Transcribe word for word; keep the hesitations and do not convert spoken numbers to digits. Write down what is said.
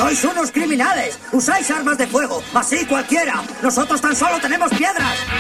Sois unos criminales. Usáis armas de fuego. Así cualquiera. Nosotros tan solo tenemos piedras.